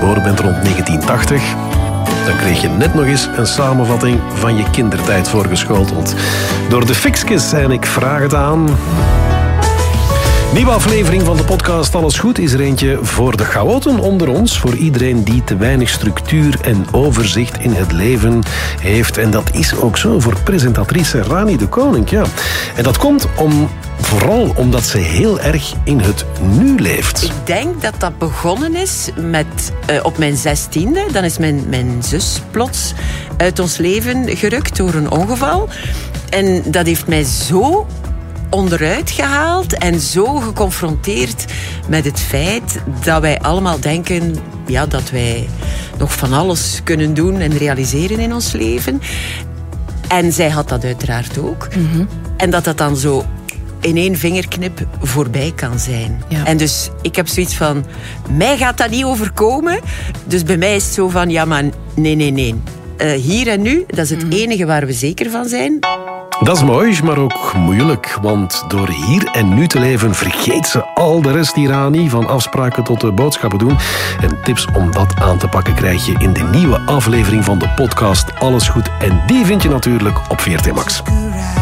geboren bent rond 1980... dan kreeg je net nog eens een samenvatting van je kindertijd voorgeschoteld. Door de Fixkes en ik vraag het aan... Nieuwe aflevering van de podcast Alles Goed is er eentje voor de chaoten onder ons. Voor iedereen die te weinig structuur en overzicht in het leven heeft. En dat is ook zo voor presentatrice Rani de Koning. Ja. En dat komt vooral omdat ze heel erg in het nu leeft. Ik denk dat dat begonnen is met op mijn 16e. Dan is mijn zus plots uit ons leven gerukt door een ongeval. En dat heeft mij zo onderuit gehaald en zo geconfronteerd met het feit dat wij allemaal denken dat wij nog van alles kunnen doen en realiseren in ons leven. En zij had dat uiteraard ook. Mm-hmm. En dat dan zo in één vingerknip voorbij kan zijn. Ja. En dus ik heb zoiets van, mij gaat dat niet overkomen. Dus bij mij is het zo van, ja maar nee. Hier en nu, dat is het enige waar we zeker van zijn. Dat is mooi, maar ook moeilijk. Want door hier en nu te leven vergeet ze al de rest, die Rani. Van afspraken tot de boodschappen doen. En tips om dat aan te pakken krijg je in de nieuwe aflevering van de podcast Alles Goed. En die vind je natuurlijk op VRT Max.